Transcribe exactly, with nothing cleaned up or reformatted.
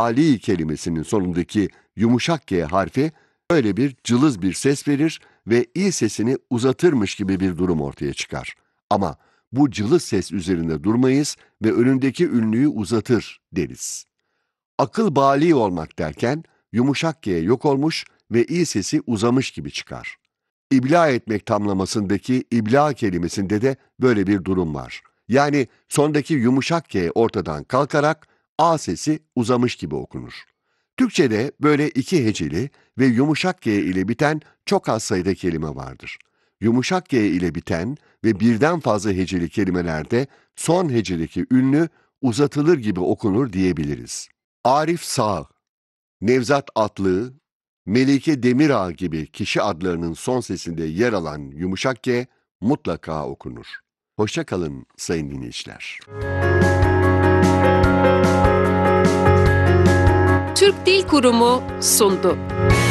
Ali kelimesinin sonundaki yumuşak G harfi böyle bir cılız bir ses verir ve İ sesini uzatırmış gibi bir durum ortaya çıkar. Ama bu cılız ses üzerinde durmayız ve önündeki ünlüyü uzatır deriz. Akıl bali olmak derken yumuşak G yok olmuş ve İ sesi uzamış gibi çıkar. İbla etmek tamlamasındaki ibla kelimesinde de böyle bir durum var. Yani sondaki yumuşak G ortadan kalkarak A sesi uzamış gibi okunur. Türkçe'de böyle iki heceli ve yumuşak G ile biten çok az sayıda kelime vardır. Yumuşak G ile biten ve birden fazla heceli kelimelerde son heceldeki ünlü uzatılır gibi okunur diyebiliriz. Arif Sağ, Nevzat Atlı, Melike Demirağ gibi kişi adlarının son sesinde yer alan yumuşak G mutlaka okunur. Hoşça kalın sayın dinleyiciler. Türk Dil Kurumu sundu.